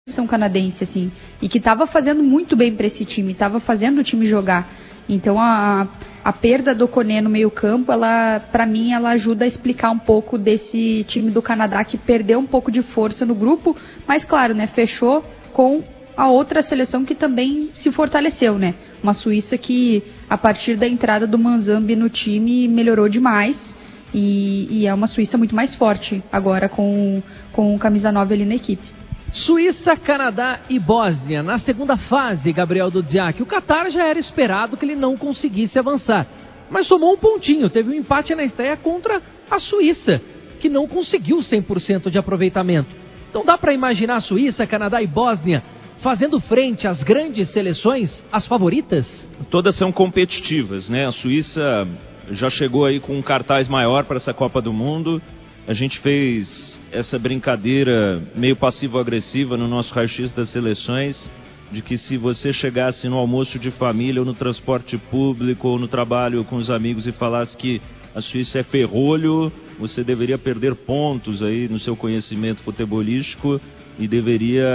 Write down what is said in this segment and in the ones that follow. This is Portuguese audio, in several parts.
seleção canadense, assim, e que estava fazendo muito bem para esse time, estava fazendo o time jogar. Então a perda do Koné no meio campo, para mim, ela ajuda a explicar um pouco desse time do Canadá que perdeu um pouco de força no grupo, mas claro, né, fechou com a outra seleção que também se fortaleceu, né? Uma Suíça que, a partir da entrada do Manzambi no time, melhorou demais e é uma Suíça muito mais forte agora com o camisa 9 ali na equipe. Suíça, Canadá e Bósnia. Na segunda fase, Gabriel Dudziak, o Catar já era esperado que ele não conseguisse avançar, mas somou um pontinho, teve um empate na estreia contra a Suíça, que não conseguiu 100% de aproveitamento. Então dá para imaginar a Suíça, Canadá e Bósnia fazendo frente às grandes seleções, as favoritas? Todas são competitivas, né? A Suíça já chegou aí com um cartaz maior para essa Copa do Mundo. A gente fez essa brincadeira meio passivo-agressiva no nosso raio-x das seleções, de que se você chegasse no almoço de família ou no transporte público ou no trabalho com os amigos e falasse que a Suíça é ferrolho, você deveria perder pontos aí no seu conhecimento futebolístico e deveria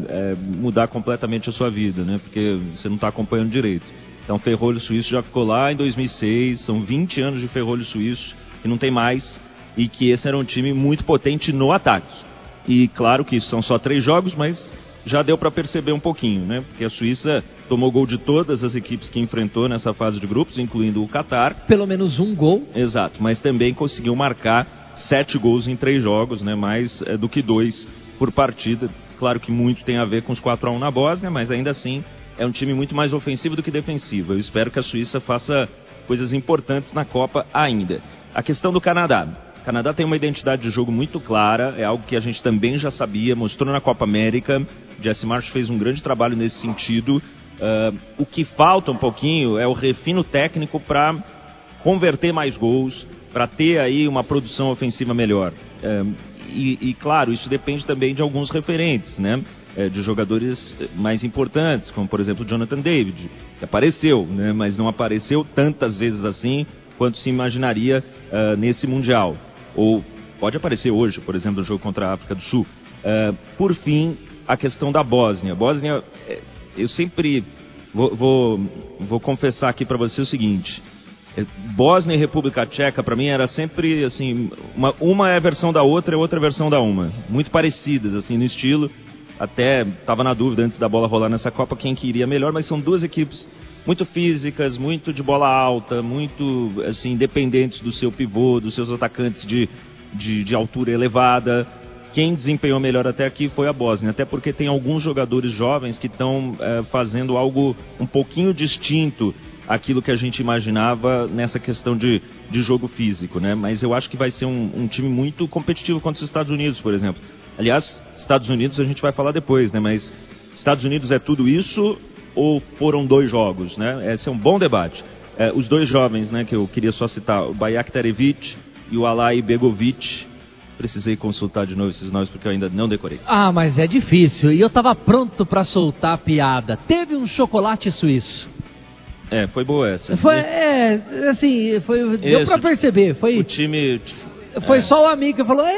mudar completamente a sua vida, né? Porque você não está acompanhando direito. Então, ferrolho suíço já ficou lá em 2006, são 20 anos de ferrolho suíço, que não tem mais, e que esse era um time muito potente no ataque. E claro que são só 3 jogos, mas já deu para perceber um pouquinho, né? Porque a Suíça tomou gol de todas as equipes que enfrentou nessa fase de grupos, incluindo o Catar. Pelo menos um gol. Exato, mas também conseguiu marcar 7 gols em 3 jogos, né? Mais do que 2 por partida. Claro que muito tem a ver com os 4-1 na Bósnia, mas ainda assim é um time muito mais ofensivo do que defensivo. Eu espero que a Suíça faça coisas importantes na Copa ainda. A questão do Canadá. O Canadá tem uma identidade de jogo muito clara, é algo que a gente também já sabia, mostrou na Copa América. Jesse Marsh fez um grande trabalho nesse sentido. O que falta um pouquinho é o refino técnico para converter mais gols, para ter aí uma produção ofensiva melhor. E claro, isso depende também de alguns referentes, né? De jogadores mais importantes, como por exemplo o Jonathan David, que apareceu, né? Mas não apareceu tantas vezes assim quanto se imaginaria nesse Mundial. Ou pode aparecer hoje, por exemplo, no jogo contra a África do Sul. Por fim, a questão da Bósnia. Bósnia, eu sempre vou confessar aqui para você o seguinte: Bósnia e República Tcheca, para mim, era sempre assim, uma é a versão da outra, é outra versão da uma. Muito parecidas, assim, no estilo. Até estava na dúvida antes da bola rolar nessa Copa quem que iria melhor, mas são duas equipes muito físicas, muito de bola alta, muito assim, dependentes do seu pivô, dos seus atacantes de altura elevada. Quem desempenhou melhor até aqui foi a Bósnia, até porque tem alguns jogadores jovens que estão fazendo algo um pouquinho distinto àquilo que a gente imaginava nessa questão de jogo físico, né? Mas eu acho que vai ser um time muito competitivo contra os Estados Unidos, por exemplo. Aliás, Estados Unidos a gente vai falar depois, né? Mas Estados Unidos é tudo isso ou foram 2 jogos, né? Esse é um bom debate. Os 2 jovens, né, que eu queria só citar, o Bajaktarevic e o Alai Begovic. Precisei consultar de novo esses nomes porque eu ainda não decorei. Ah, mas é difícil. E eu tava pronto para soltar a piada. Teve um chocolate suíço. Foi boa essa. Foi, deu para perceber. Foi, o time... Foi só o amigo que falou,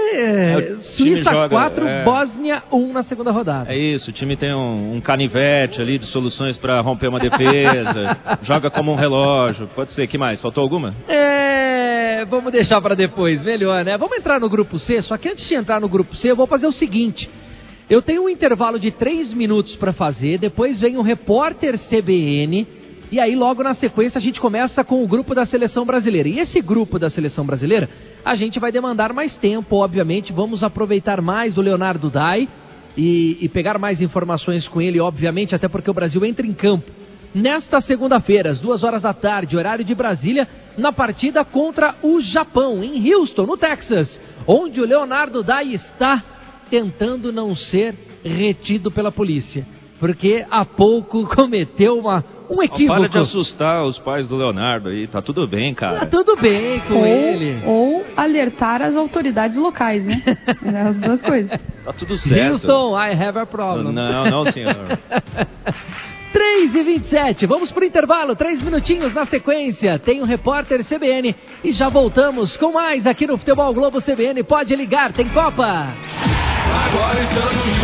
Suíça joga, 4, Bósnia 1 na segunda rodada. É isso, o time tem um canivete ali de soluções para romper uma defesa, joga como um relógio, pode ser, que mais? Faltou alguma? Vamos deixar para depois, melhor, né? Vamos entrar no grupo C, só que antes de entrar no grupo C eu vou fazer o seguinte: eu tenho um intervalo de 3 minutos para fazer, depois vem o repórter CBN, e aí logo na sequência a gente começa com o grupo da Seleção Brasileira. E esse grupo da Seleção Brasileira, a gente vai demandar mais tempo, obviamente, vamos aproveitar mais do Leonardo Dai e pegar mais informações com ele, obviamente, até porque o Brasil entra em campo nesta segunda-feira, às 2 horas da tarde, horário de Brasília, na partida contra o Japão, em Houston, no Texas, onde o Leonardo Dai está tentando não ser retido pela polícia, porque há pouco cometeu um equívoco. Para de assustar os pais do Leonardo aí, tá tudo bem, cara. Tá tudo bem com ele. Ou alertar as autoridades locais, né? As 2 coisas. Tá tudo certo. Houston, I have a problem. Não, senhor. 3h27, vamos pro intervalo, 3 minutinhos na sequência, tem o repórter CBN e já voltamos com mais aqui no Futebol Globo CBN, pode ligar, tem Copa! Agora estamos